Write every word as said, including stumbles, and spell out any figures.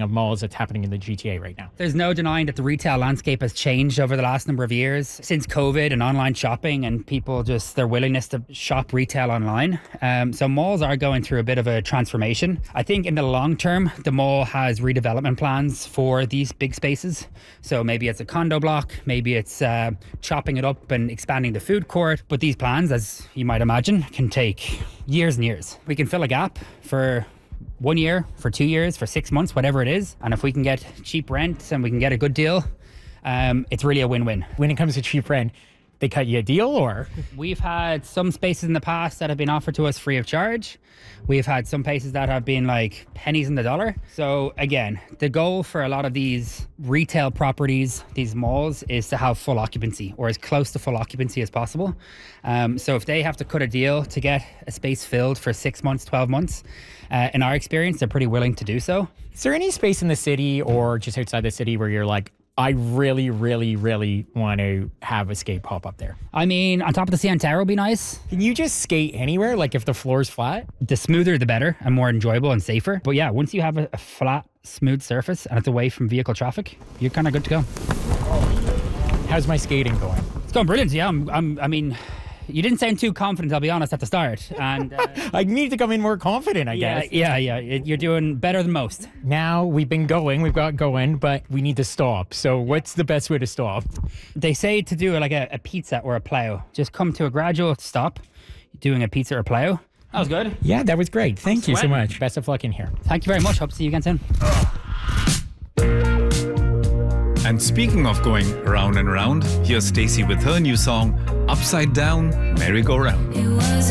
of malls that's happening in the G T A right now. There's no denying that the retail landscape has changed over the last number of years since COVID and online shopping and people just their willingness to shop retail online. Um, so malls are going through a bit of a transformation. I think in the long term, the mall has redevelopment plans for these big spaces. So maybe it's a condo block, maybe it's uh, chopping it up and expanding the food court. But these plans, as you might imagine, can take years and years. We can fill a gap for one year, for two years, for six months, whatever it is. And if we can get cheap rent and we can get a good deal, um, it's really a win-win. When it comes to cheap rent, they cut you a deal, or? We've had some spaces in the past that have been offered to us free of charge. We've had some places that have been like pennies in the dollar. So again, the goal for a lot of these retail properties, these malls, is to have full occupancy or as close to full occupancy as possible. Um, so if they have to cut a deal to get a space filled for six months, twelve months, uh, in our experience, they're pretty willing to do so. Is there any space in the city or just outside the city where you're like, I really, really, really want to have a skate pop up there? I mean, on top of the C N Tower would be nice. Can you just skate anywhere, like if the floor's flat? The smoother, the better, and more enjoyable and safer. But yeah, once you have a, a flat, smooth surface and it's away from vehicle traffic, you're kind of good to go. How's my skating going? It's going brilliant, yeah. I'm, I'm, I mean, you didn't sound too confident, I'll be honest, at the start. And uh, I need to come in more confident, I yeah, guess. Yeah, yeah, you're doing better than most. Now we've been going, we've got going, but we need to stop. So what's the best way to stop? They say to do like a, a pizza or a plow. Just come to a gradual stop, doing a pizza or a plow. That was good. Yeah, that was great. Thank you so much. Best of luck in here. Thank you very much. Hope to see you again soon. And speaking of going round and round, here's Stacey with her new song, Upside Down Merry-Go-Round.